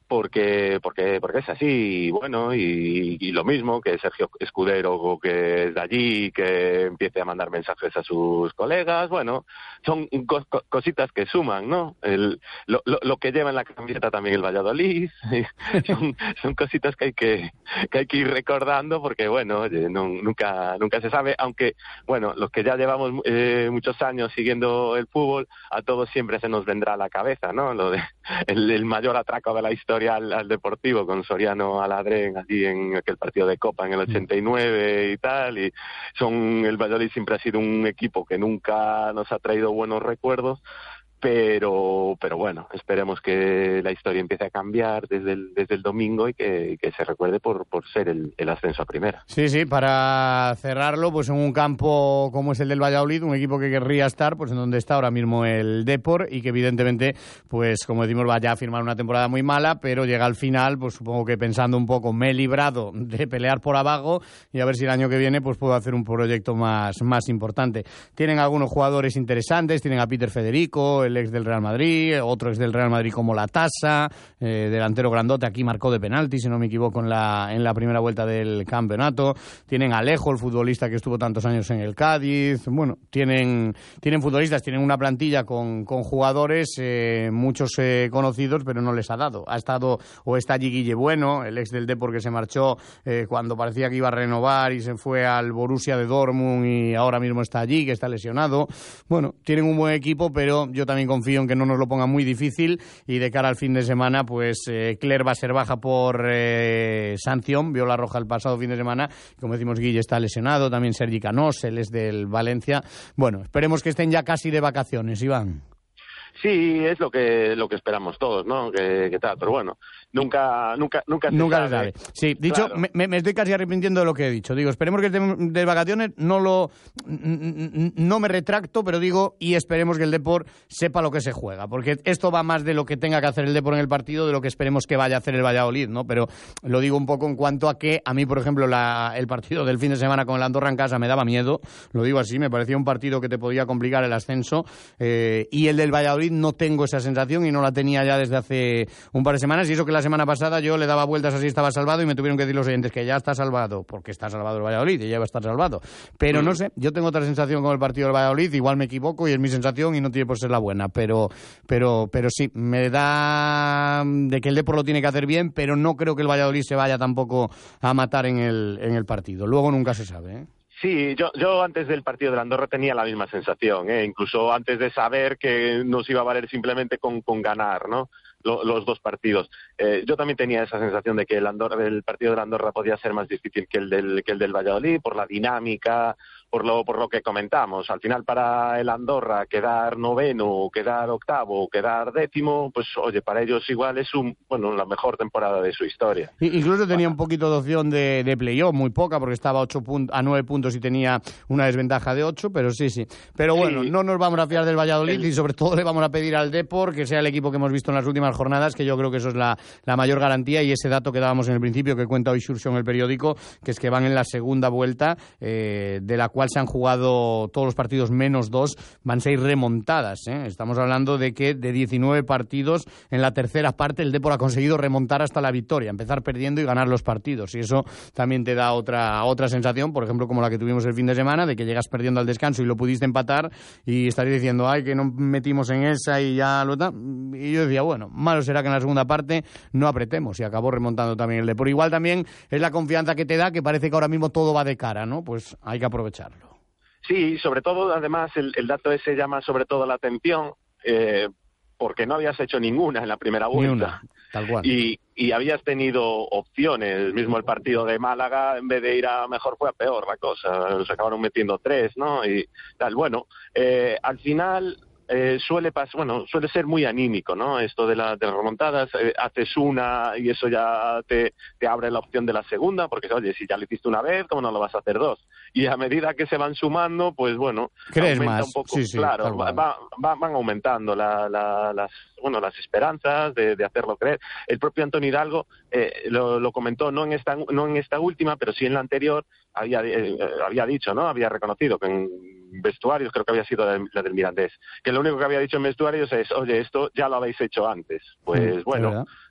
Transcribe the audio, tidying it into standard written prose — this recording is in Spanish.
porque es así, y bueno, y lo mismo que Sergio Escudero, que es de allí, que empiece a mandar mensajes a sus colegas, bueno, son cositas que suman, ¿no? Lo que lleva en la camiseta también el Valladolid, son cositas que hay que ir recordando, porque bueno, oye, nunca se sabe, aunque bueno, los que ya llevamos muchos años siguiendo el fútbol, a todos siempre se nos vendrá a la cabeza, ¿no? Lo de el mayor atraco de la historia al Deportivo con Soriano Aladrén allí en aquel partido de Copa en el 89 y tal, y el Valladolid siempre ha sido un equipo que nunca nos ha traído buenos recuerdos, pero bueno, esperemos que la historia empiece a cambiar desde el domingo y que se recuerde por ser el ascenso a primera. Sí, para cerrarlo, pues en un campo como es el del Valladolid, un equipo que querría estar pues en donde está ahora mismo el Depor, y que evidentemente, pues como decimos, vaya a firmar una temporada muy mala, pero llega al final, pues supongo que pensando un poco, me he librado de pelear por abajo y a ver si el año que viene pues puedo hacer un proyecto más importante. Tienen algunos jugadores interesantes, tienen a Peter Federico, el ex del Real Madrid, otro ex del Real Madrid como Latasa, delantero grandote, aquí marcó de penalti, si no me equivoco, en la primera vuelta del campeonato. Tienen a Alejo, el futbolista que estuvo tantos años en el Cádiz. Bueno, tienen futbolistas, tienen una plantilla con jugadores, muchos conocidos, pero no les ha dado. Ha estado, o está allí Guille Bueno, el ex del Depor, que se marchó cuando parecía que iba a renovar y se fue al Borussia de Dortmund y ahora mismo está allí, que está lesionado. Bueno, tienen un buen equipo, pero yo también confío en que no nos lo ponga muy difícil, y de cara al fin de semana, pues Cler va a ser baja por sanción, vio la roja el pasado fin de semana, como decimos, Guille está lesionado, también Sergi Canós, él es del Valencia. Bueno, esperemos que estén ya casi de vacaciones, Iván. Sí, es lo que esperamos todos, ¿no? Que tal, pero bueno, nunca se sabe. Sí, dicho, claro. me estoy casi arrepintiendo de lo que he dicho. Digo, esperemos que estén de vacaciones, no me retracto, pero digo, y esperemos que el Depor sepa lo que se juega, porque esto va más de lo que tenga que hacer el Depor en el partido, de lo que esperemos que vaya a hacer el Valladolid, ¿no? Pero lo digo un poco en cuanto a que a mí, por ejemplo, el partido del fin de semana con el Andorra en casa me daba miedo, lo digo así, me parecía un partido que te podía complicar el ascenso, y el del Valladolid no tengo esa sensación y no la tenía ya desde hace un par de semanas, y eso que la semana pasada yo le daba vueltas así, estaba salvado, y me tuvieron que decir los oyentes que ya está salvado, porque está salvado el Valladolid y ya va a estar salvado, pero no sé, yo tengo otra sensación con el partido del Valladolid, igual me equivoco y es mi sensación y no tiene por ser la buena, pero sí, me da de que el Depor lo tiene que hacer bien, pero no creo que el Valladolid se vaya tampoco a matar en el partido, luego nunca se sabe, ¿eh? Sí, yo antes del partido de Andorra tenía la misma sensación, incluso antes de saber que nos iba a valer simplemente con ganar, ¿no? Los dos partidos. Yo también tenía esa sensación de que el partido de Andorra podía ser más difícil que el del Valladolid, por la dinámica, por lo que comentamos. Al final, para el Andorra quedar noveno, quedar octavo, quedar décimo, pues oye, para ellos igual es la mejor temporada de su historia. Incluso tenía un poquito de opción de playoff, muy poca, porque estaba a 9 puntos y tenía una desventaja de 8, pero sí. Pero bueno, no nos vamos a fiar del Valladolid y sobre todo le vamos a pedir al Depor que sea el equipo que hemos visto en las últimas jornadas, que yo creo que eso es la mayor garantía, y ese dato que dábamos en el principio, que cuenta hoy Xurxo en el periódico, que es que van en la segunda vuelta, de la cual se han jugado todos los partidos menos 2, van 6 remontadas, ¿eh? Estamos hablando de que de 19 partidos, en la tercera parte el Depor ha conseguido remontar hasta la victoria, empezar perdiendo y ganar los partidos, y eso también te da otra sensación, por ejemplo, como la que tuvimos el fin de semana, de que llegas perdiendo al descanso y lo pudiste empatar, y estarías diciendo, ay, que no metimos en esa y ya lo da. Y yo decía, bueno, malo será que en la segunda parte no apretemos, y acabó remontando también el Depor. Igual también es la confianza que te da, que parece que ahora mismo todo va de cara, ¿no? Pues hay que aprovecharlo. Sí, sobre todo, además, el dato ese llama sobre todo la atención, porque no habías hecho ninguna en la primera vuelta. Ni una, tal cual. Y habías tenido opciones, mismo el partido de Málaga, en vez de ir a mejor fue a peor la cosa, se acabaron metiendo 3, ¿no? Y tal, bueno, al final suele ser muy anímico, ¿no? Esto de las remontadas, haces una y eso ya te abre la opción de la segunda, porque oye, si ya lo hiciste una vez, ¿cómo no lo vas a hacer 2? Y a medida que se van sumando, pues bueno, crees aumenta más, un poco, sí, claro, van aumentando las esperanzas de hacerlo creer. El propio Antonio Hidalgo lo comentó, no en esta última, pero sí en la anterior, había dicho, ¿no? Había reconocido que en vestuarios, creo que había sido la del Mirandés, que lo único que había dicho en vestuarios es, oye, esto ya lo habéis hecho antes. Pues bueno,